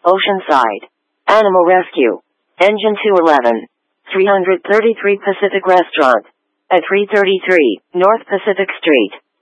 Oceanside. Animal Rescue. Engine 211. 333 Pacific Restaurant. At 333 North Pacific Street.